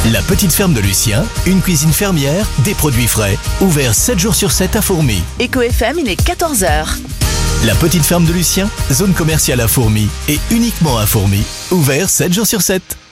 La petite ferme de Lucien, une cuisine fermière, des produits frais. Ouvert 7 jours sur 7 à Fourmies. Eco FM, il est 14h. La petite ferme de Lucien, zone commerciale à Fourmies et uniquement à Fourmies. Ouvert 7 jours sur 7.